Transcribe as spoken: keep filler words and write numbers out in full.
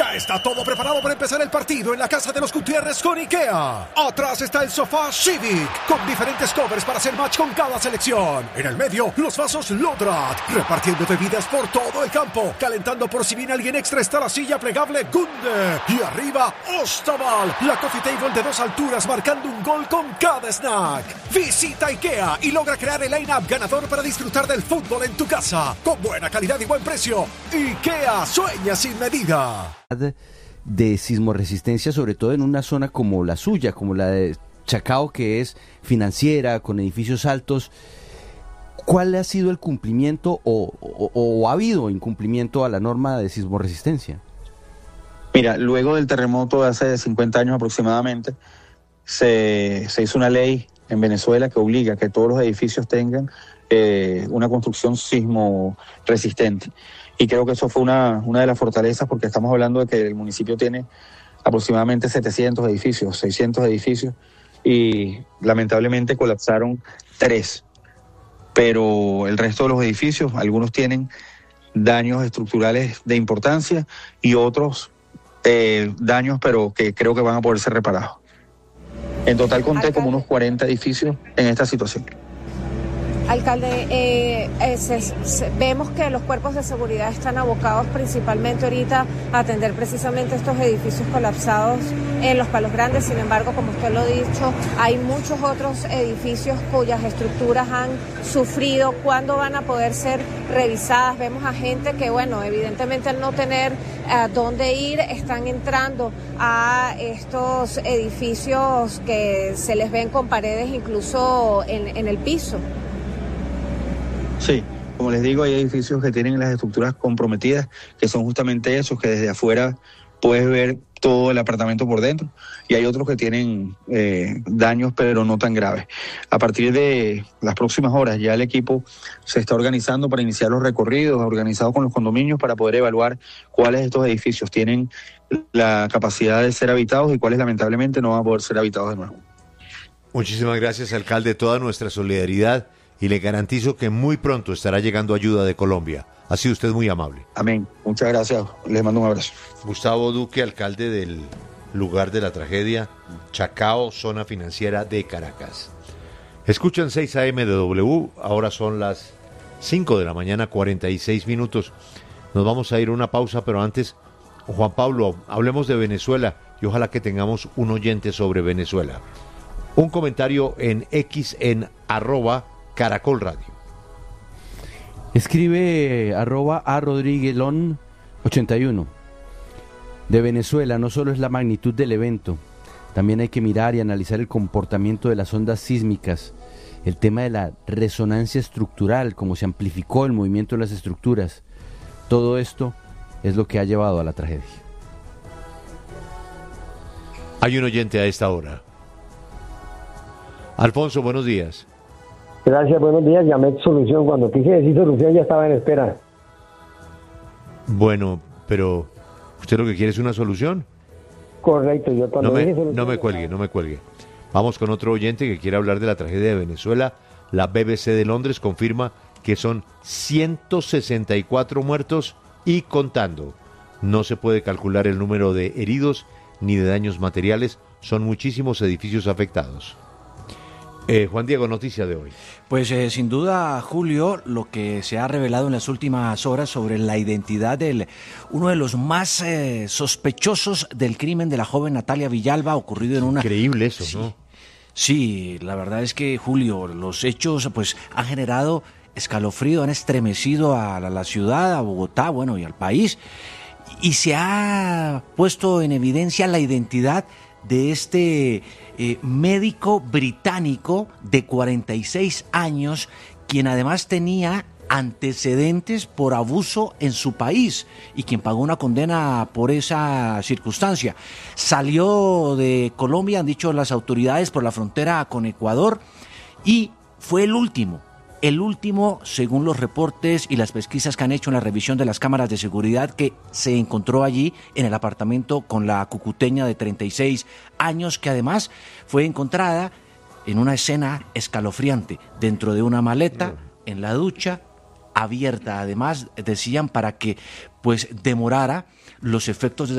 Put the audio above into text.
Ya está todo preparado para empezar el partido en la casa de los Gutiérrez con IKEA. Atrás está el sofá Civic, con diferentes covers para hacer match con cada selección. En el medio, los vasos Lodrat, repartiendo bebidas por todo el campo. Calentando por si viene alguien extra está la silla plegable Gunde. Y arriba, Ostaval, la coffee table de dos alturas marcando un gol con cada snack. Visita IKEA y logra crear el line-up ganador para disfrutar del fútbol en tu casa. Con buena calidad y buen precio. IKEA, sueña sin medida. De sismoresistencia, sobre todo en una zona como la suya, como la de Chacao, que es financiera, con edificios altos. ¿Cuál ha sido el cumplimiento o, o, o ha habido incumplimiento a la norma de sismoresistencia? Mira, luego del terremoto de hace cincuenta años aproximadamente, se, se hizo una ley en Venezuela que obliga a que todos los edificios tengan eh, una construcción sismo resistente. Y creo que eso fue una, una de las fortalezas, porque estamos hablando de que el municipio tiene aproximadamente setecientos edificios, seiscientos edificios, y lamentablemente colapsaron tres. Pero el resto de los edificios, algunos tienen daños estructurales de importancia y otros eh, daños, pero que creo que van a poder ser reparados. En total conté como unos cuarenta edificios en esta situación. Alcalde, eh, eh, se, se, vemos que los cuerpos de seguridad están abocados principalmente ahorita a atender precisamente estos edificios colapsados en los Palos Grandes. Sin embargo, como usted lo ha dicho, hay muchos otros edificios cuyas estructuras han sufrido. ¿Cuándo van a poder ser revisadas? Vemos a gente que, bueno, evidentemente al no tener a uh, dónde ir, están entrando a estos edificios que se les ven con paredes incluso en, en el piso. Sí, como les digo, hay edificios que tienen las estructuras comprometidas, que son justamente esos que desde afuera puedes ver todo el apartamento por dentro, y hay otros que tienen eh, daños pero no tan graves. A partir de las próximas horas ya el equipo se está organizando para iniciar los recorridos, organizados con los condominios, para poder evaluar cuáles de estos edificios tienen la capacidad de ser habitados y cuáles lamentablemente no van a poder ser habitados de nuevo. Muchísimas gracias, alcalde, toda nuestra solidaridad. Y le garantizo que muy pronto estará llegando ayuda de Colombia. Ha sido usted muy amable. Amén. Muchas gracias. Les mando un abrazo. Gustavo Duque, alcalde del lugar de la tragedia, Chacao, zona financiera de Caracas. Escuchan seis a eme de W, ahora son las cinco de la mañana, cuarenta y seis minutos. Nos vamos a ir a una pausa, pero antes, Juan Pablo, hablemos de Venezuela y ojalá que tengamos un oyente sobre Venezuela. Un comentario en X en arroba Caracol Radio. Escribe arroba a Rodríguelón ochenta y uno. De Venezuela no solo es la magnitud del evento, también hay que mirar y analizar el comportamiento de las ondas sísmicas, el tema de la resonancia estructural, cómo se amplificó el movimiento de las estructuras. Todo esto es lo que ha llevado a la tragedia. Hay un oyente a esta hora. Alfonso, buenos días. Gracias, buenos días. Llamé solución. Cuando quise decir solución ya estaba en espera. Bueno, pero ¿usted lo que quiere es una solución? Correcto. Yo cuando no me, dije solución, no me cuelgue, no me cuelgue. Vamos con otro oyente que quiere hablar de la tragedia de Venezuela. La B B C de Londres confirma que son ciento sesenta y cuatro muertos y contando. No se puede calcular el número de heridos ni de daños materiales. Son muchísimos edificios afectados. Eh, Juan Diego, noticia de hoy. Pues eh, sin duda, Julio, lo que se ha revelado en las últimas horas sobre la identidad de uno de los más eh, sospechosos del crimen de la joven Natalia Villalba, ocurrido en una... Increíble eso, sí, ¿no? Sí, la verdad es que, Julio, los hechos pues han generado escalofrío, han estremecido a la, a la ciudad, a Bogotá, bueno, y al país, y se ha puesto en evidencia la identidad de este eh, médico británico de cuarenta y seis años, quien además tenía antecedentes por abuso en su país y quien pagó una condena por esa circunstancia. Salió de Colombia, han dicho las autoridades, por la frontera con Ecuador, y fue el último El último, según los reportes y las pesquisas que han hecho en la revisión de las cámaras de seguridad, que se encontró allí en el apartamento con la cucuteña de treinta y seis años, que además fue encontrada en una escena escalofriante, dentro de una maleta, en la ducha, abierta, además, decían, para que pues demorara los efectos de